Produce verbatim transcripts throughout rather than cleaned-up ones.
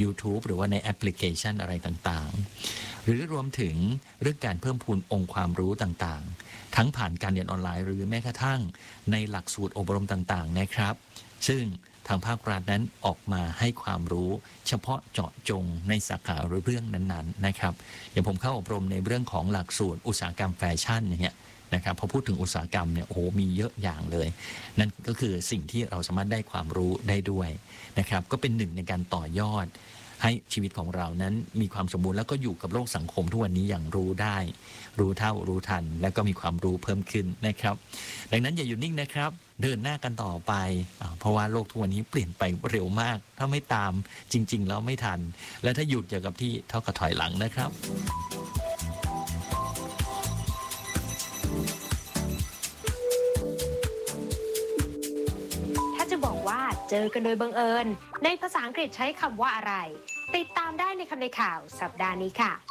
YouTube หรือว่าในแอปพลิเคชันอะไรต่างๆหรือรวมถึงเรื่องการเพิ่มพูนองค์ความรู้ต่างๆทั้งผ่านการเรียนออนไลน์หรือแม้กระทั่งในหลักสูตรอบรมต่างๆนะครับซึ่งทางภาครัฐนั้นออกมาให้ความรู้เฉพาะเจาะจงในสาขาหรือเรื่องนั้นๆนะครับอย่างผมเข้าอบรมในเรื่องของหลักสูตรอุตสาหกรรมแฟชั่นอย่างเงี้ยนะครับพอพูดถึงอุตสาหกรรมเนี่ยโอ้โหมีเยอะอย่างเลยนั่นก็คือสิ่งที่เราสามารถได้ความรู้ได้ด้วยนะครับก็เป็นหนึ่งในการต่อยอดให้ชีวิตของเรานั้นมีความสมบูรณ์แล้วก็อยู่กับโลกสังคมทุกวันนี้อย่างรู้ได้รู้เท่ารู้ทันและก็มีความรู้เพิ่มขึ้นนะครับดังนั้นอย่าหยุดนิ่งนะครับเดินหน้ากันต่อไปเพราะว่าโลกทุกวันนี้เปลี่ยนไปเร็วมากถ้าไม่ตามจริงๆแล้วไม่ทันและถ้าหยุดอยู่กับที่เท่ากับถอยหลังนะครับเจอกันโดยบังเอิญในภาษาอังกฤษใช้คำว่าอะไรติดตามได้ในคำในข่าวสัปดาห์นี้ค่ะ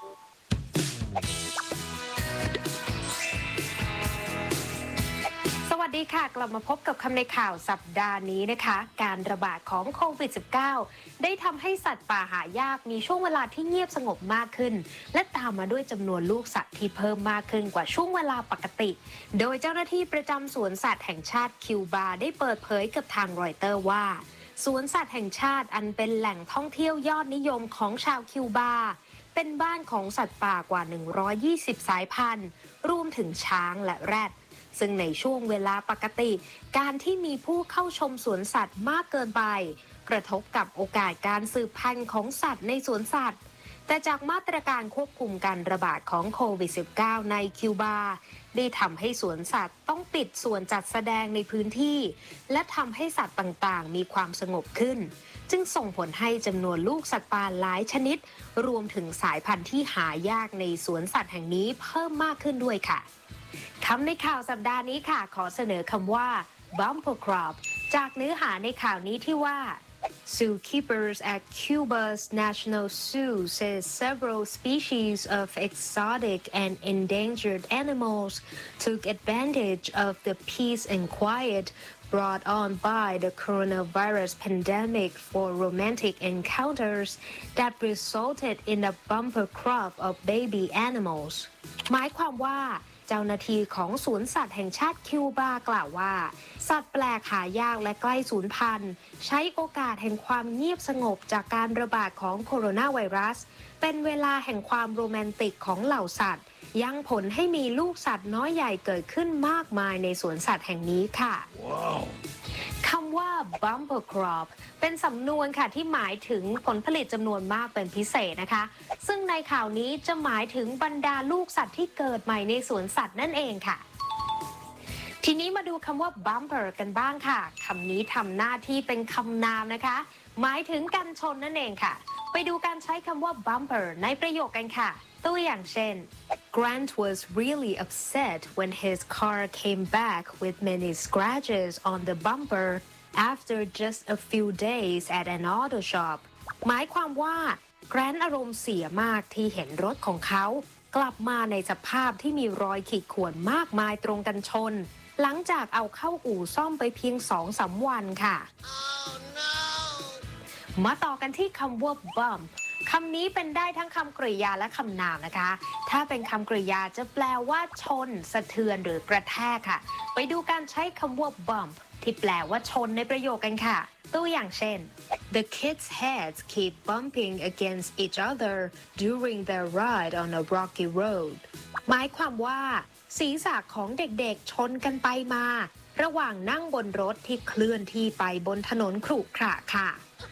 สวัสดีค่ะกลับมาพบกับคำในข่าวสัปดาห์นี้นะคะการระบาดของโควิด สิบเก้า ได้ทำให้สัตว์ป่าหายากมีช่วงเวลาที่เงียบสงบมากขึ้นและตามมาด้วยจำนวนลูกสัตว์ที่เพิ่มมากขึ้นกว่าช่วงเวลาปกติโดยเจ้าหน้าที่ประจำสวนสัตว์แห่งชาติคิวบาได้เปิดเผยกับทางรอยเตอร์ว่าสวนสัตว์แห่งชาติอันเป็นแหล่งท่องเที่ยวยอดนิยมของชาวคิวบาเป็นบ้านของสัตว์ป่ากว่าหนึ่งร้อยยี่สิบสายพันธุ์รวมถึงช้างและแรดซึ่งในช่วงเวลาปกติการที่มีผู้เข้าชมสวนสัตว์มากเกินไปกระทบกับโอกาสการสืบพันธุ์ของสัตว์ในสวนสัตว์แต่จากมาตรการควบคุมการระบาดของโควิด สิบเก้า ในคิวบาได้ทำให้สวนสัตว์ต้องปิดส่วนจัดแสดงในพื้นที่และทำให้สัตว์ต่างๆมีความสงบขึ้นจึงส่งผลให้จำนวนลูกสัตว์ป่าหลายชนิดรวมถึงสายพันธุ์ที่หายากในสวนสัตว์แห่งนี้เพิ่มมากขึ้นด้วยค่ะคำในข่าวสัปดาห์นี้ค่ะขอเสนอคำว่า bumper crop จากเนื้อหาในข่าวนี้ที่ว่า Zookeepers at Cuba's National Zoo say several species of exotic and endangered animals took advantage of the peace and quiet brought on by the coronavirus pandemic for romantic encounters that resulted in a bumper crop of baby animals หมายความว่าเจ้าหน้าที่ของสวนสัตว์แห่งชาติคิวบากล่าวว่าสัตว์แปลกหายากและใกล้สูญพันธุ์ใช้โอกาสแห่งความเงียบสงบจากการระบาดของโคโรนาไวรัสเป็นเวลาแห่งความโรแมนติกของเหล่าสัตว์ยังผลให้มีลูกสัตว์น้อยใหญ่เกิดขึ้นมากมายในสวนสัตว์แห่งนี้ค่ะ wow. คำว่า bumper crop เป็นสำนวนค่ะที่หมายถึงผลผลิตจำนวนมากเป็นพิเศษนะคะซึ่งในข่าวนี้จะหมายถึงบรรดาลูกสัตว์ที่เกิดใหม่ในสวนสัตว์นั่นเองค่ะทีนี้มาดูคำว่า bumper กันบ้างค่ะคำนี้ทำหน้าที่เป็นคำนามนะคะหมายถึงกันชนนั่นเองค่ะไปดูการใช้คำว่า bumper ในประโยคกันค่ะตัวอย่างเช่น Grant was really upset when his car came back with many scratches on the bumper after just a few days at an auto shop หมายความว่า Grant อารมณ์เสียมากที่เห็นรถของเขากลับมาในสภาพที่มีรอยขีดข่วนมากมายตรงกันชนหลังจากเอาเข้าอู่ซ่อมไปเพียง สองถึงสาม วันค่ะ oh, no. มาต่อกันที่คำว่า bumpคำนี้เป็นได้ทั้งคำกริยาและคำนามนะคะถ้าเป็นคำกริยาจะแปลว่าชนสะเทือนหรือกระแทกค่ะไปดูการใช้คำว่า bump ที่แปลว่าชนในประโยคกันค่ะตัวอย่างเช่น The kids' heads keep bumping against each other during their ride on a rocky road หมายความว่าศีรษะของเด็กๆชนกันไปมาระหว่างนั่งบนรถที่เคลื่อนที่ไปบนถนนขรุขระค่ะ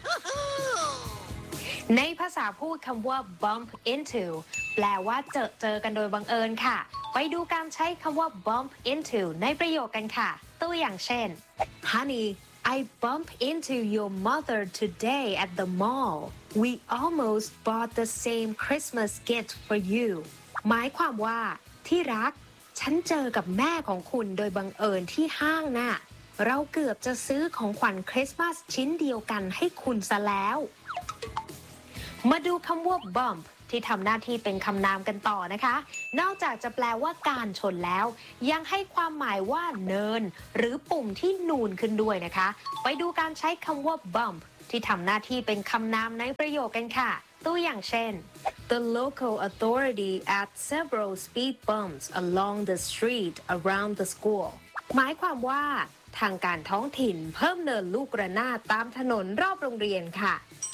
ในภาษาพูดคำว่า bump into แปลว่าเจอเจอกันโดยบังเอิญค่ะไปดูการใช้คำว่า bump into ในประโยคกันค่ะตัวอย่างเช่น Honey I bumped into your mother today at the mall. We almost bought the same Christmas gift for you. หมายความว่าที่รักฉันเจอกับแม่ของคุณโดยบังเอิญที่ห้างน่ะเราเกือบจะซื้อของขวัญคริสต์มาสชิ้นเดียวกันให้คุณซะแล้วมาดูคำว่า bump ที่ทำหน้าที่เป็นคำนามกันต่อนะคะนอกจากจะแปลว่าการชนแล้วยังให้ความหมายว่าเนินหรือปุ่มที่นูนขึ้นด้วยนะคะไปดูการใช้คำว่า bump ที่ทำหน้าที่เป็นคำนามในประโยคกันค่ะตัวอย่างเช่น The local authority add several speed bumps along the street around the school หมายความว่าทางการท้องถิ่นเพิ่มเนินลูกระนาดตามถนนรอบโรงเรียนค่ะ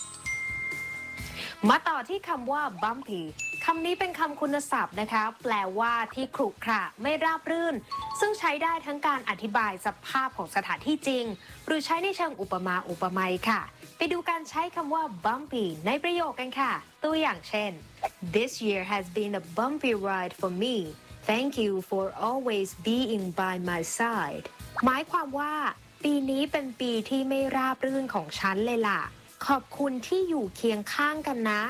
มาต่อที่คำว่า bumpy คำนี้เป็นคำคุณศัพท์นะคะแปลว่าที่ขรุขระไม่ราบรื่นซึ่งใช้ได้ทั้งการอธิบายสภาพของสถานที่จริงหรือใช้ในเชิงอุปมาอุปไมยค่ะไปดูการใช้คำว่า bumpy ในประโยคกันค่ะตัวอย่างเช่น This year has been a bumpy ride for me Thank you for always being by my side หมายความว่าปีนี้เป็นปีที่ไม่ราบรื่นของฉันเลยล่ะขอบคุณที่อยู่เคียงข้างกันนะ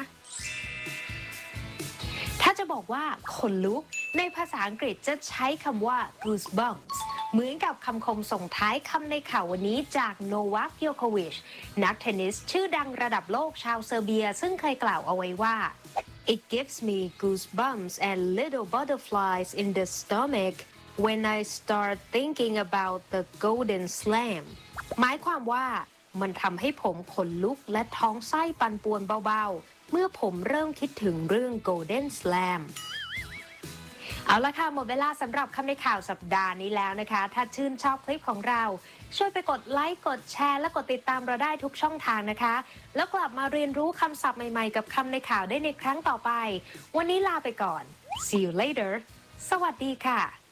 ถ้าจะบอกว่าขนลุกในภาษาอังกฤษจะใช้คำว่า goosebumps เหมือนกับคำคมส่งท้ายคำในข่าววันนี้จากโนวัค โยโควิชนักเทนนิสชื่อดังระดับโลกชาวเซอร์เบียซึ่งเคยกล่าวเอาไว้ว่า It gives me goosebumps and little butterflies in the stomach when I start thinking about the golden slam หมายความว่ามันทำให้ผมขนลุกและท้องไส้ปั่นป่วนเบาๆเมื่อผมเริ่มคิดถึงเรื่อง Golden Slam เอาละค่ะหมดเวลาสำหรับคำในข่าวสัปดาห์นี้แล้วนะคะถ้าชื่นชอบคลิปของเราช่วยไปกดไลค์กดแชร์และกดติดตามเราได้ทุกช่องทางนะคะแล้วกลับมาเรียนรู้คำศัพท์ใหม่ๆกับคำในข่าวได้ในครั้งต่อไปวันนี้ลาไปก่อน See you later สวัสดีค่ะ